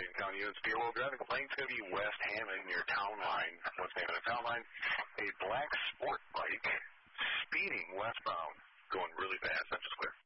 Dayton County units. Be able driving lane 50 West Hammond near Town Line. What's the name of the Town Line? A black sport bike speeding westbound, going really fast. That's just clear.